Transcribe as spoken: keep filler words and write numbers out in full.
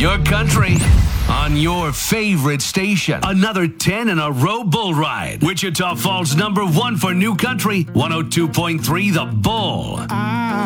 your country, on your favorite station. Another ten in a row bull ride. Wichita Falls number one for new country, one oh two point three The Bull.